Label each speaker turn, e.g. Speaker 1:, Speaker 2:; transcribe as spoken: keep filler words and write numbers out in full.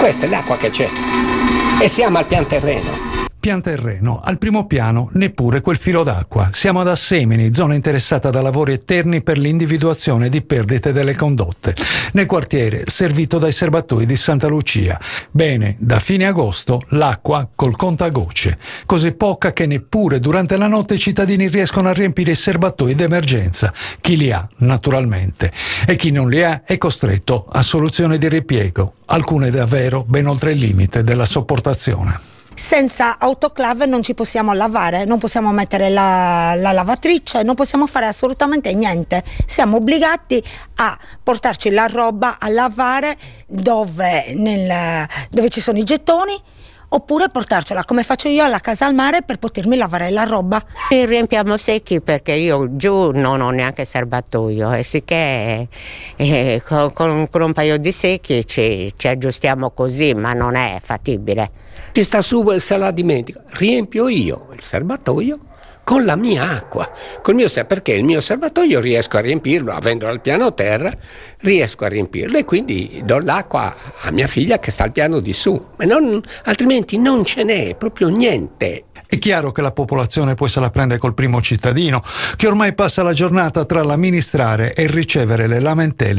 Speaker 1: Questa è l'acqua che c'è e siamo al pian terreno.
Speaker 2: Pian terreno, al primo piano neppure quel filo d'acqua. Siamo ad Assemini, zona interessata da lavori eterni per l'individuazione di perdite delle condotte. Nel quartiere servito dai serbatoi di Santa Lucia. Bene, da fine agosto l'acqua col contagocce. Così poca che neppure durante la notte i cittadini riescono a riempire i serbatoi d'emergenza. Chi li ha, naturalmente. E chi non li ha è costretto a soluzioni di ripiego, alcune davvero ben oltre il limite della sopportazione.
Speaker 3: Senza autoclave non ci possiamo lavare, non possiamo mettere la, la lavatrice, non possiamo fare assolutamente niente. Siamo obbligati a portarci la roba a lavare dove, nel, dove ci sono i gettoni, oppure portarcela come faccio io alla casa al mare per potermi lavare la roba.
Speaker 4: Li riempiamo secchi perché io giù non ho neanche serbatoio e sicché eh, con, con, con un paio di secchi ci, ci aggiustiamo così, ma non è fattibile.
Speaker 1: Chi sta su se la dimentica, riempio io il serbatoio con la mia acqua, col mio, perché il mio serbatoio riesco a riempirlo, avendolo al piano terra, riesco a riempirlo e quindi do l'acqua a mia figlia che sta al piano di su, ma non, altrimenti non ce n'è proprio niente.
Speaker 2: È chiaro che la popolazione poi se la prende col primo cittadino, che ormai passa la giornata tra l'amministrare e ricevere le lamentele